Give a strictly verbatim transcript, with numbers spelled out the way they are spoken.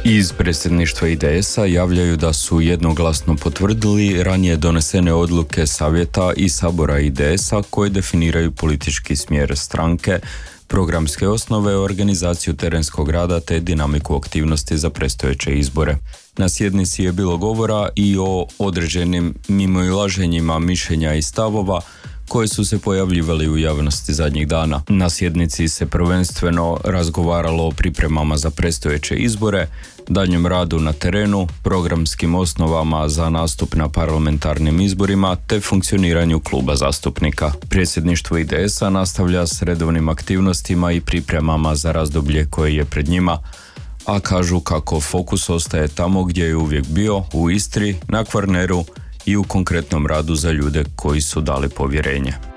Iz predsjedništva I D S-a javljaju da su jednoglasno potvrdili ranije donesene odluke Savjeta i Sabora I D S-a koje definiraju politički smjer stranke, programske osnove, organizaciju terenskog rada te dinamiku aktivnosti za predstojeće izbore. Na sjednici je bilo govora i o određenim mimoilaženjima mišljenja i stavova koje su se pojavljivali u javnosti zadnjih dana. Na sjednici se prvenstveno razgovaralo o pripremama za predstojeće izbore, daljnjem radu na terenu, programskim osnovama za nastup na parlamentarnim izborima te funkcioniranju kluba zastupnika. Predsjedništvo I D S-a nastavlja s redovnim aktivnostima i pripremama za razdoblje koje je pred njima, a kažu kako fokus ostaje tamo gdje je uvijek bio, u Istri, na Kvarneru i u konkretnom radu za ljude koji su dali povjerenje.